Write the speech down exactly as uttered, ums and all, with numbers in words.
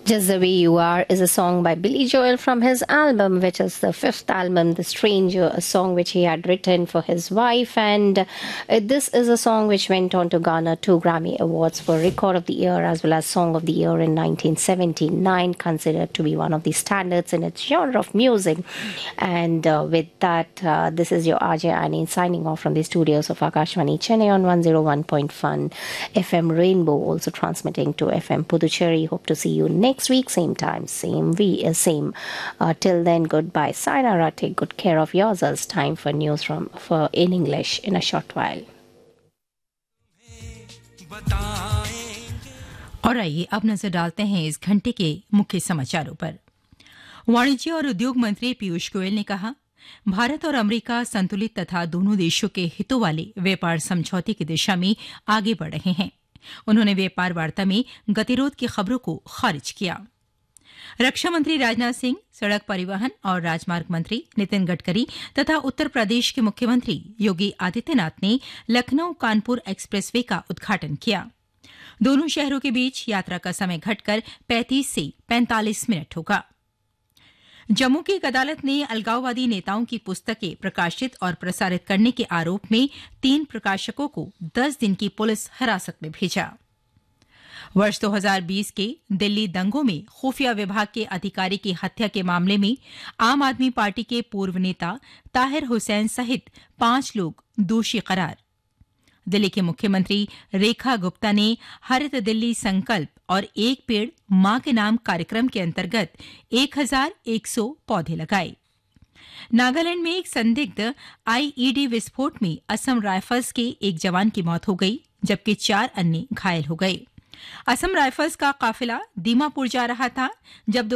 Just the Way You Are is a song by Billy Joel from his album, which is the fifth album, The Stranger, a song which he had written for his wife. And uh, this is a song which went on to garner two Grammy Awards for Record of the Year as well as Song of the Year in nineteen seventy-nine, considered to be one of the standards in its genre of music. And uh, with that, uh, this is your R J Annie signing off from the studios of Akashvani Chennai on one oh one point one F M Rainbow, also transmitting to F M Puducherry. Hope to see you next Next week, same time, same we, uh, same. Uh, till then, goodbye. Sayonara. Take good care of yourselves. Time for news from for in English in a short while. और आइए अब नजर डालते हैं इस घंटे के मुख्य समाचारों पर। वाणिज्य और उद्योग मंत्री पीयूष गोयल ने कहा, भारत और अमेरिका संतुलित तथा दोनों देशों के हितों वाले व्यापार समझौते की दिशा में आगे बढ़ रहे हैं। उन्होंने व्यापार वार्ता में गतिरोध की खबरों को खारिज किया। रक्षा मंत्री राजनाथ सिंह, सड़क परिवहन और राजमार्ग मंत्री नितिन गडकरी तथा उत्तर प्रदेश के मुख्यमंत्री योगी आदित्यनाथ ने लखनऊ कानपुर एक्सप्रेसवे का उद्घाटन किया। दोनों शहरों के बीच यात्रा का समय घटकर पैंतीस से पैंतालीस मिनट होगा। जम्मू की एक अदालत ने अलगाववादी नेताओं की पुस्तकें प्रकाशित और प्रसारित करने के आरोप में तीन प्रकाशकों को दस दिन की पुलिस हिरासत में भेजा। वर्ष दो हज़ार बीस के दिल्ली दंगों में खुफिया विभाग के अधिकारी की हत्या के मामले में आम आदमी पार्टी के पूर्व नेता ताहिर हुसैन सहित पांच लोग दोषी करार। दिल्ली के मुख्यमंत्री रेखा गुप्ता ने हरित दिल्ली संकल्प और एक पेड़ मां के नाम कार्यक्रम के अंतर्गत एक हज़ार एक सौ पौधे लगाए। नागालैंड में एक संदिग्ध आईईडी विस्फोट में असम राइफल्स के एक जवान की मौत हो गई, जबकि चार अन्य घायल हो गए। असम राइफल्स का काफिला दीमापुर जा रहा था जब